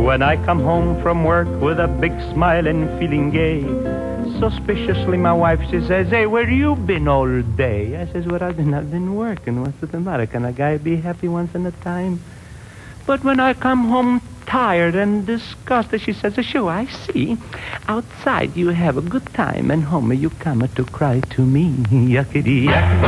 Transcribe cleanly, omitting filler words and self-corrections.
When I come home from work with a big smile and feeling gay, suspiciously my wife, she says, "Hey, where you been all day?" I says, "Well, I've been working. What's the matter? Can a guy be happy once in a time?" But when I come home tired and disgusted, she says, "Sure, I see. Outside you have a good time, and home you come to cry to me." Yuckity yuck.